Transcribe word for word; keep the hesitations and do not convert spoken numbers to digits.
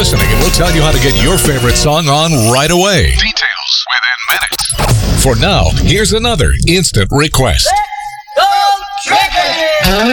listening, and we'll tell you how to get your favorite song on right away. Details within minutes. For now, here's another instant request. Go Tricky!